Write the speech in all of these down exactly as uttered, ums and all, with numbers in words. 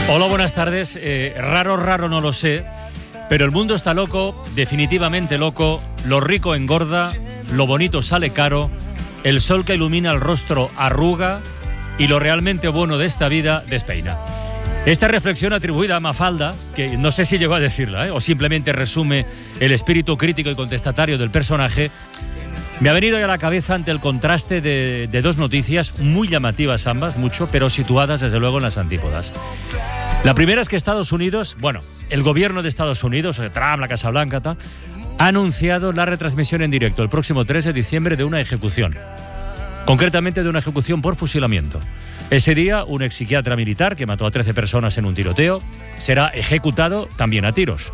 Hola, buenas tardes. Eh, raro, raro, no lo sé, pero el mundo está loco, definitivamente loco. Lo rico engorda, lo bonito sale caro, el sol que ilumina el rostro arruga y lo realmente bueno de esta vida despeina. Esta reflexión atribuida a Mafalda, que no sé si llegó a decirla, ¿eh? o simplemente resume el espíritu crítico y contestatario del personaje, me ha venido a la cabeza ante el contraste de, de dos noticias muy llamativas ambas, mucho, pero situadas desde luego en las antípodas. La primera es que Estados Unidos, bueno, el gobierno de Estados Unidos, Trump, la Casa Blanca, tal, ha anunciado la retransmisión en directo el próximo tres de diciembre de una ejecución. Concretamente de una ejecución por fusilamiento. Ese día, un ex psiquiatra militar que mató a trece personas en un tiroteo será ejecutado también a tiros.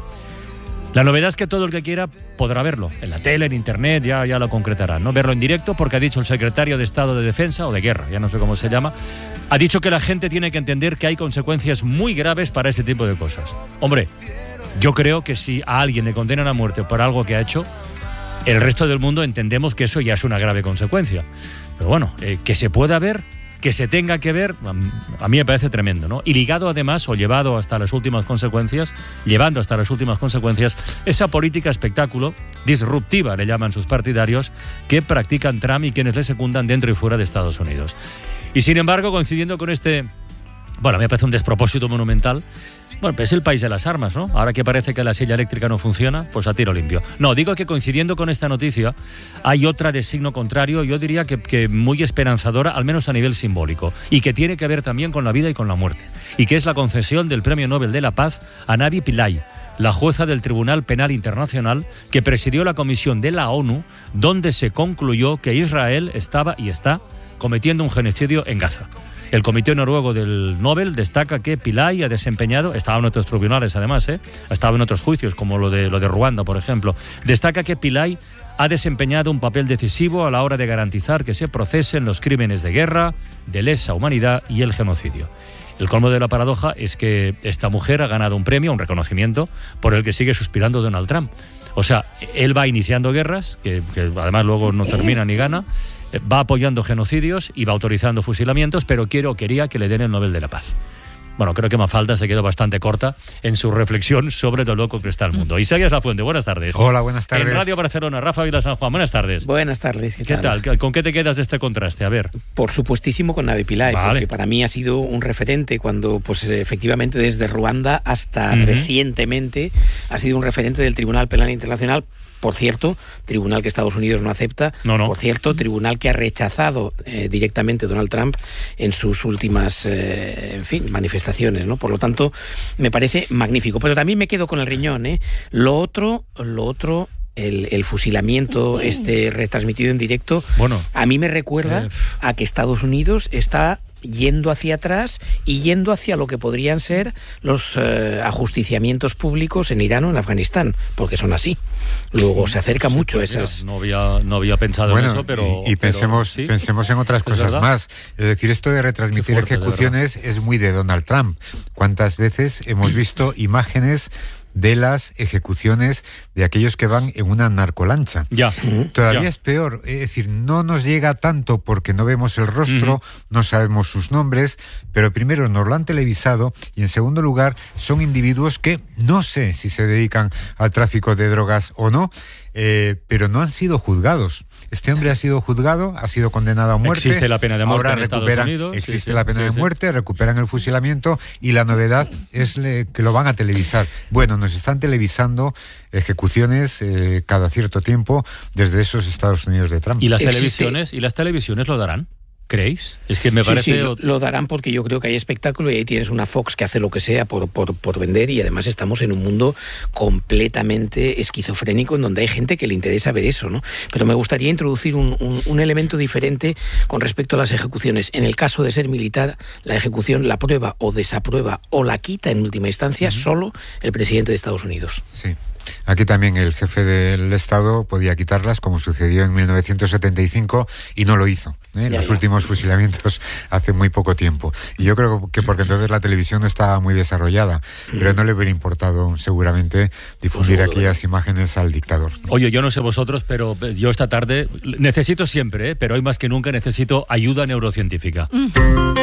La novedad es que todo el que quiera podrá verlo, en la tele, en internet, ya, ya lo concretará, ¿no? Verlo en directo, porque ha dicho el secretario de Estado de Defensa, o de Guerra, ya no sé cómo se llama, ha dicho que la gente tiene que entender que hay consecuencias muy graves para este tipo de cosas. Hombre, yo creo que si a alguien le condenan a muerte por algo que ha hecho, el resto del mundo entendemos que eso ya es una grave consecuencia. Pero bueno, eh, que se pueda ver, que se tenga que ver, a mí me parece tremendo, ¿no? Y ligado además, o llevado hasta las últimas consecuencias, llevando hasta las últimas consecuencias, esa política espectáculo disruptiva, le llaman sus partidarios, que practican Trump y quienes le secundan dentro y fuera de Estados Unidos. Y sin embargo, coincidiendo con este, bueno, me parece un despropósito monumental. Bueno, pues es el país de las armas, ¿no? Ahora que parece que la silla eléctrica no funciona, pues a tiro limpio. No, digo que coincidiendo con esta noticia, hay otra de signo contrario, yo diría que, que muy esperanzadora, al menos a nivel simbólico, y que tiene que ver también con la vida y con la muerte, y que es la concesión del Premio Nobel de la Paz a Navi Pillay, la jueza del Tribunal Penal Internacional que presidió la comisión de la ONU, donde se concluyó que Israel estaba y está cometiendo un genocidio en Gaza. El Comité Noruego del Nobel destaca que Pillay ha desempeñado, estaba en otros tribunales además, ¿eh? ha estado en otros juicios, como lo de, lo de Ruanda, por ejemplo, destaca que Pillay ha desempeñado un papel decisivo a la hora de garantizar que se procesen los crímenes de guerra, de lesa humanidad y el genocidio. El colmo de la paradoja es que esta mujer ha ganado un premio, un reconocimiento, por el que sigue suspirando Donald Trump. O sea, él va iniciando guerras, que, que además luego no termina ni gana, va apoyando genocidios y va autorizando fusilamientos, pero quiero, quería que le den el Nobel de la Paz. Bueno, creo que Mafalda se quedó bastante corta en su reflexión sobre lo loco que está el mundo. Isaías Lafuente, buenas tardes. Hola, buenas tardes. En Radio Barcelona, Rafa Vila San Juan, buenas tardes. Buenas tardes, ¿qué, ¿Qué tal? tal? ¿Con qué te quedas de este contraste? A ver. Por supuestísimo con Navi Pillay, vale. Porque para mí ha sido un referente cuando, pues efectivamente, desde Ruanda hasta uh-huh. recientemente ha sido un referente del Tribunal Penal Internacional. Por cierto, tribunal que Estados Unidos no acepta. No, no. Por cierto, tribunal que ha rechazado eh, directamente Donald Trump en sus últimas, eh, en fin, manifestaciones, ¿no? Por lo tanto, me parece magnífico. Pero también me quedo con el riñón, ¿eh? Lo otro, lo otro. El, el fusilamiento este retransmitido en directo, bueno, a mí me recuerda eh. a que Estados Unidos está yendo hacia atrás y yendo hacia lo que podrían ser los eh, ajusticiamientos públicos en Irán o en Afganistán, porque son así. Luego se acerca sí, mucho pues esas... No había, no había pensado bueno, en eso, pero... Y, y pensemos, pero, ¿sí? pensemos en otras cosas más. Es decir, esto de retransmitir fuerte, ejecuciones es muy de Donald Trump. ¿Cuántas veces hemos visto imágenes de las ejecuciones de aquellos que van en una narcolancha? Ya. Todavía ya. es peor, es decir, no nos llega tanto porque no vemos el rostro, uh-huh. no sabemos sus nombres, pero primero nos lo han televisado y en segundo lugar son individuos que no sé si se dedican al tráfico de drogas o no, eh, pero no han sido juzgados. Este hombre ha sido juzgado, ha sido condenado a muerte. Existe la pena de muerte ahora en recuperan, Estados Unidos. Existe sí, sí, la pena sí, de sí. muerte, recuperan el fusilamiento y la novedad es le, que lo van a televisar. Bueno, nos están televisando ejecuciones eh, cada cierto tiempo desde esos Estados Unidos de Trump. ¿Y las Existe... televisiones, ¿y las televisiones lo darán? ¿Creéis? Es que me parece... Sí, sí, lo, lo darán porque yo creo que hay espectáculo y ahí tienes una Fox que hace lo que sea por, por, por vender y además estamos en un mundo completamente esquizofrénico en donde hay gente que le interesa ver eso, ¿no? Pero me gustaría introducir un, un, un elemento diferente con respecto a las ejecuciones. En el caso de ser militar, la ejecución la prueba o desaprueba o la quita en última instancia uh-huh. solo el presidente de Estados Unidos. Sí. Aquí también el jefe del Estado podía quitarlas, como sucedió en mil novecientos setenta y cinco, y no lo hizo. ¿eh? Los ya. últimos fusilamientos hace muy poco tiempo. Y yo creo que porque entonces la televisión no estaba muy desarrollada, mm. pero no le hubiera importado seguramente difundir pues aquellas imágenes al dictador. Oye, yo no sé vosotros, pero yo esta tarde necesito siempre, ¿eh? pero hoy más que nunca necesito ayuda neurocientífica. Mm.